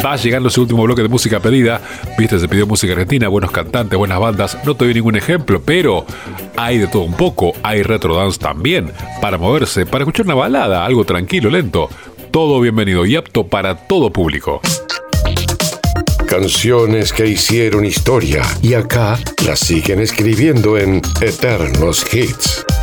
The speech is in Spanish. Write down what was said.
Va llegando ese último bloque de música pedida. Viste, se pidió música argentina, buenos cantantes, buenas bandas. No te doy ningún ejemplo, pero hay de todo un poco. Hay retro dance también, para moverse, para escuchar una balada, algo tranquilo, lento. Todo bienvenido y apto para todo público. Canciones que hicieron historia y acá las siguen escribiendo en Eternos Hits.